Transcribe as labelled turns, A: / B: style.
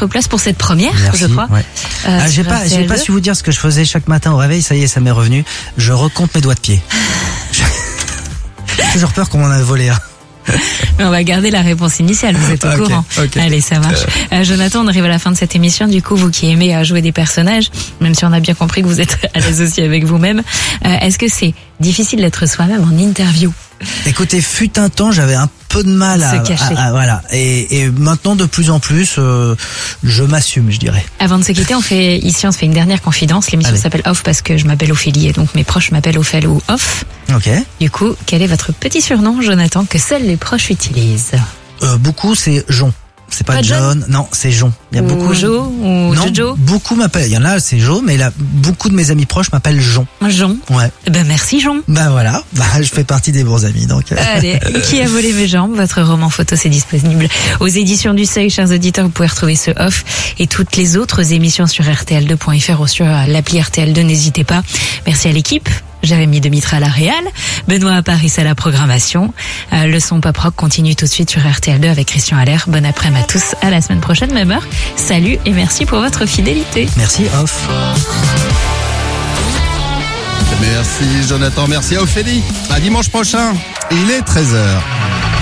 A: votre place pour cette première,
B: Merci,
A: je crois.
B: Ouais. J'ai pas su vous dire ce que je faisais chaque matin au réveil. Ça y est, ça m'est revenu. Je recompte mes doigts de pied. J'ai toujours peur qu'on m'en a volé un.
A: Mais on va garder la réponse initiale, vous êtes au courant.
B: Okay.
A: Allez, ça marche. Jonathan, on arrive à la fin de cette émission. Du coup, vous qui aimez jouer des personnages, même si on a bien compris que vous êtes à l'aise aussi avec vous-même, est-ce que c'est difficile d'être soi-même en interview?
B: Écoutez, fut un temps, j'avais un peu de mal à voilà. Et maintenant, de plus en plus, je m'assume, je dirais.
A: Avant de se quitter, on fait une dernière confidence. L'émission s'appelle Off parce que je m'appelle Ophélie et donc mes proches m'appellent Ophel ou Off.
B: Ok.
A: Du coup, quel est votre petit surnom, Jonathan, que seuls les proches utilisent?
B: Beaucoup, c'est Jon. C'est pas John, non, c'est Jon. Il y a beaucoup
A: Jo ou
B: non,
A: Jojo.
B: Beaucoup m'appellent. Il y en a, c'est Jo, mais là, beaucoup de mes amis proches m'appellent Jon.
A: Jon.
B: Ouais.
A: Ben merci Jon.
B: Ben voilà. Je fais partie des bons amis, donc.
A: Allez, Qui a volé mes jambes? Votre roman photo, c'est disponible aux éditions du Seuil, chers auditeurs. Vous pouvez retrouver ce Off et toutes les autres émissions sur RTL2.fr ou sur l'appli RTL2. N'hésitez pas. Merci à l'équipe. Jérémy Demitra à la réal, Benoît à Paris à la programmation. Le son pop rock continue tout de suite sur RTL2 avec Christian Allaire. Bon après-midi à tous, à la semaine prochaine, même heure. Salut et merci pour votre fidélité.
B: Merci Off.
C: Merci Jonathan, merci à Ophélie. À dimanche prochain, il est 13h.